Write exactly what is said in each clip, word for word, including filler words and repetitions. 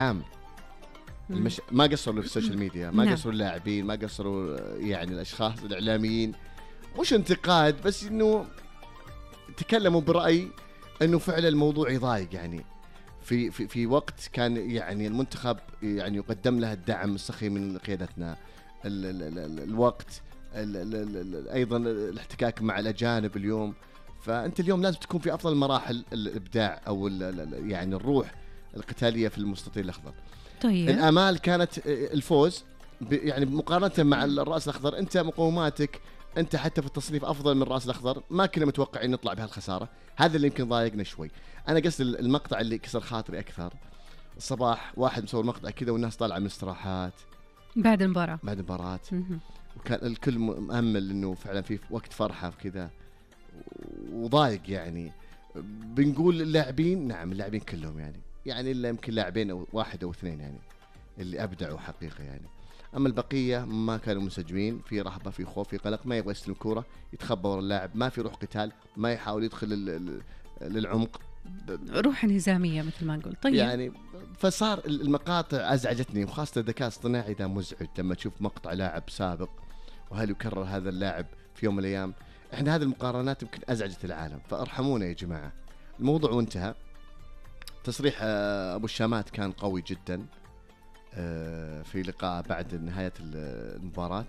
عام المش... ما قصروا في السوشيال ميديا، ما قصروا اللاعبين، ما قصروا يعني الأشخاص الإعلاميين، مش انتقاد بس إنه تكلموا برأي إنه فعلا الموضوع يضايق. يعني في في في وقت كان يعني المنتخب يعني يقدم له الدعم السخي من قيادتنا، ال ال ال ال الوقت ال ال ال أيضا الاحتكاك مع الأجانب اليوم. فأنت اليوم لازم تكون في أفضل مراحل الإبداع أو ال ال يعني الروح القتالية في المستطيل الأخضر. طيب. الآمال كانت الفوز يعني مقارنة مع الرأس الأخضر. أنت مقوماتك أنت حتى في التصنيف أفضل من الرأس الأخضر، ما كنا متوقعين نطلع بهالخسارة. هذا اللي يمكن ضايقنا شوي. أنا قصد المقطع اللي كسر خاطري أكثر، الصباح واحد مصور مقطع كذا والناس طالعة من استراحات بعد المباراة بعد المباراة وكان الكل مأمل إنه فعلا في وقت فرحة كذا، وضايق. يعني بنقول اللاعبين، نعم اللاعبين كلهم يعني يعني إلا يمكن لاعبين أو واحد أو اثنين يعني اللي أبدعوا حقيقة يعني. أما البقية ما كانوا منسجمين، في رهبة، في خوف، في قلق، ما يبغى يستلم الكرة، يتخبى ورا اللاعب، ما في روح قتال، ما يحاول يدخل للعمق، روح انهزامية مثل ما نقول. طيب يعني فصار المقاطع أزعجتني، وخاصة الذكاء الاصطناعي ده مزعج لما تشوف مقطع لاعب سابق وهل يكرر هذا اللاعب في يوم من الأيام. إحنا هذه المقارنات يمكن أزعجت العالم، فأرحمونا يا جماعة. الموضوع وانتهى. تصريح أبو الشامات كان قوي جدا في لقاء بعد نهاية المباراة.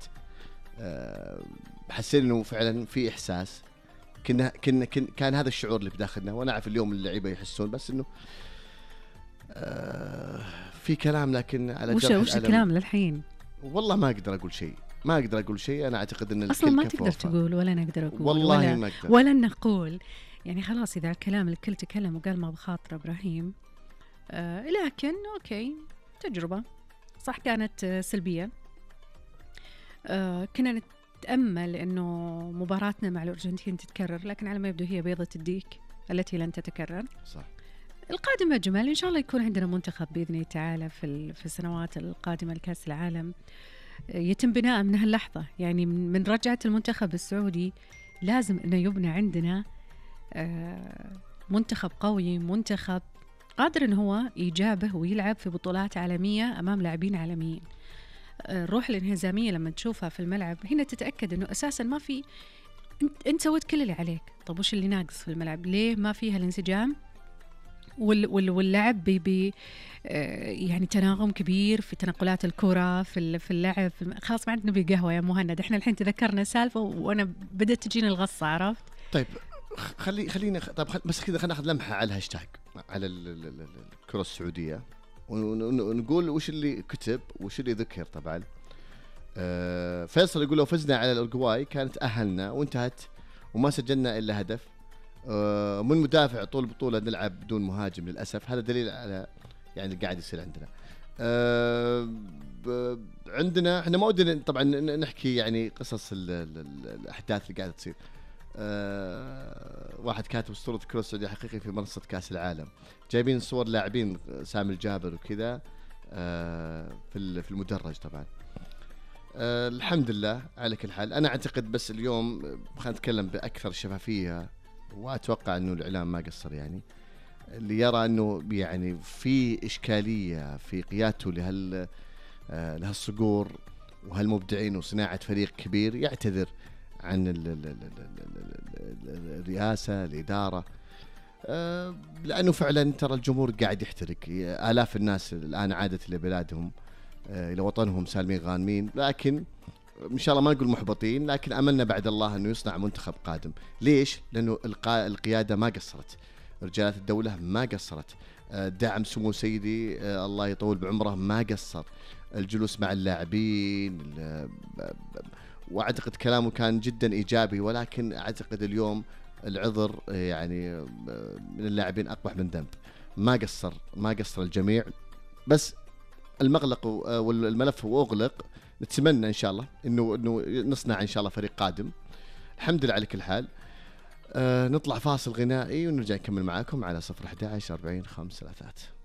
حسينا إنه فعلا في إحساس، كنا كنا كان هذا الشعور اللي بداخلنا. وأنا أعرف اليوم اللعيبة يحسون، بس إنه في كلام لكن على وش وش الكلام للحين؟ والله ما أقدر أقول شيء، ما أقدر أقول شيء. أنا أعتقد إن أصلا ما تقدر تقول ولا نقدر أقول والله ولا, ما أقدر. ولا نقول يعني خلاص إذا الكلام الكل تكلم وقال ما بخاطر إبراهيم. آه لكن أوكي، تجربة صح كانت سلبية. آه كنا نتأمل إنه مباراتنا مع الأرجنتين تتكرر، لكن على ما يبدو هي بيضة الديك التي لن تتكرر. صح. القادم أجمل إن شاء الله، يكون عندنا منتخب بإذن الله تعالى في في السنوات القادمة لكأس العالم يتم بناء من هاللحظة. يعني من رجعة المنتخب السعودي لازم إنه يبنى عندنا منتخب قوي، منتخب قادر إنه هو يجابه ويلعب في بطولات عالمية أمام لاعبين عالميين. الروح الانهزامية لما تشوفها في الملعب هنا تتأكد إنه أساساً ما في، أنت سويت كل اللي عليك. طب وش اللي ناقص في الملعب؟ ليه ما فيها الانسجام واللعب بي يعني تناغم كبير في تنقلات الكرة في في اللعب؟ خلاص ما عندنا بقهوة يا مهند، احنا الحين تذكرنا سالفة وأنا بدأت تجيني الغصة، عرفت؟ طيب خلي خلينا طب بس كذا خلينا ناخذ لمحة على الهاشتاج على الكرة السعودية ونقول وش اللي كتب وش اللي ذكر. طبعا أه فيصل يقول لو فزنا على الأورجواي كانت أهلنا وانتهت وما سجلنا إلا هدف. أه من مدافع طول البطولة نلعب بدون مهاجم للأسف. هذا دليل على يعني قاعد يصير عندنا. أه عندنا احنا ما ودنا طبعا نحكي يعني قصص الأحداث اللي قاعدة تصير. أه واحد كاتب أسطورة الكرة السعودية حقيقي في منصة كأس العالم، جايبين صور لاعبين سامي الجابر وكذا أه في في المدرج. طبعا أه الحمد لله على كل حال. أنا أعتقد بس اليوم خلينا نتكلم بأكثر شفافية، وأتوقع أنه الإعلام ما قصر يعني اللي يرى أنه يعني في إشكالية في قيادته لهال أه لهالصقور وهالمبدعين وصناعة فريق كبير، يعتذر عن الرئاسة الإدارة. أه لأنه فعلا ترى الجمهور قاعد يحترق. آلاف الناس الآن عادت إلى بلادهم أه إلى وطنهم سالمين غانمين، لكن إن شاء الله ما نقول محبطين، لكن أملنا بعد الله أنه يصنع منتخب قادم. ليش؟ لأنه القيادة ما قصرت، رجالات الدولة ما قصرت، أه دعم سمو سيدي أه الله يطول بعمره ما قصر، الجلوس مع اللاعبين. وأعتقد كلامه كان جدا إيجابي، ولكن أعتقد اليوم العذر يعني من اللاعبين أقبح من ذنب. ما قصر ما قصر الجميع، بس المغلق والملف هو أغلق. نتمنى إن شاء الله إنه إنه نصنع إن شاء الله فريق قادم. الحمد لله على كل حال. أه نطلع فاصل غنائي ونرجع نكمل معاكم على صفر أحد عشر أربعين خمسة ثلاثات.